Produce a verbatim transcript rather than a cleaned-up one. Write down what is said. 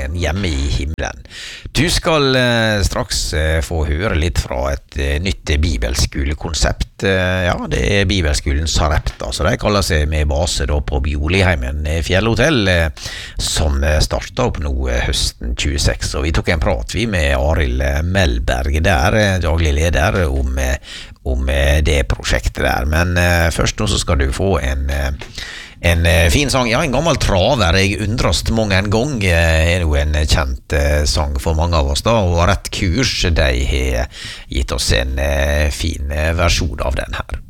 sangen Hjemme i himmelen. Du skal eh, straks eh, få høre litt fra et eh, nytt bibelskolekonsept. Eh, ja, det er bibelskolen Sarepta, så de kaller seg med base da på Bjoliheimen fjellhotell, eh, som startet opp nå eh, høsten tjueseks. Og vi tok en prat vi med Arild Melberg der, eh, daglig leder, om, eh, om eh, det prosjektet der. Men eh, først nå så skal du få en eh, En eh, fin sang, ja, en gammel traver. Jeg undrast mange en gang, eh, er jo en kjent eh, sang for mange av oss da, og Rett Kurs, de har gitt oss en eh, fin eh, versjon av den her.